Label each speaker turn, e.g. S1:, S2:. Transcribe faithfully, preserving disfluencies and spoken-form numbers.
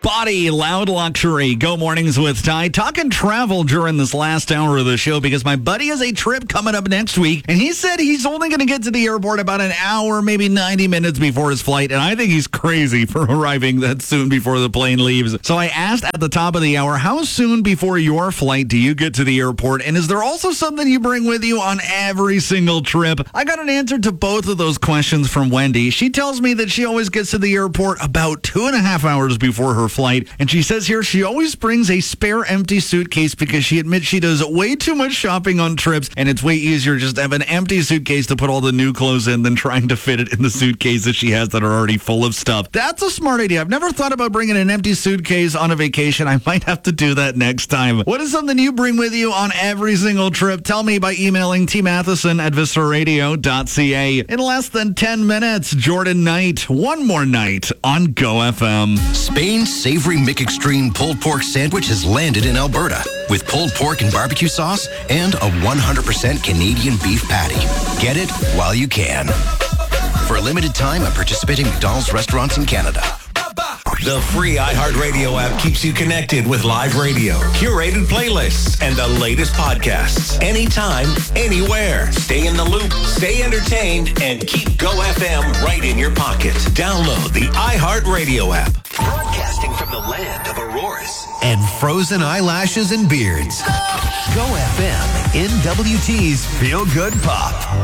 S1: Body, Loud Luxury. Go mornings with Ty. Talking travel during this last hour of the show because my buddy has a trip coming up next week, and he said he's only going to get to the airport about an hour, maybe ninety minutes before his flight, and I think he's crazy for arriving that soon before the plane leaves. So I asked at the top of the hour, how soon before your flight do you get to the airport, and is there also something you bring with you on every single trip? I got an answer to both of those questions from Wendy. She tells me that she always gets to the airport about two and a half hours before her flight, and she says here she always brings a spare empty suitcase because she admits she does way too much shopping on trips, and it's way easier just to have an empty suitcase to put all the new clothes in than trying to fit it in the suitcase that she has that are already full of stuff. That's a smart idea. I've never thought about bringing an empty suitcase on a vacation. I might have to do that next time. What is something you bring with you on every single trip? Tell me by emailing t matheson at vista radio dot c a. In less than ten minutes, Jordan Knight, One More Night on Go F M.
S2: Spain's savory McExtreme pulled pork sandwich has landed in Alberta with pulled pork and barbecue sauce and a one hundred percent Canadian beef patty. Get it while you can. For a limited time at participating McDonald's restaurants in Canada.
S3: The free iHeartRadio app keeps you connected with live radio, curated playlists, and the latest podcasts. Anytime, anywhere. Stay in the loop, stay entertained, and keep Go F M right in your pocket. Download the iHeartRadio app.
S4: Broadcasting from the land of auroras
S5: and frozen eyelashes and beards. Go F M, N W T's Feel Good Pop.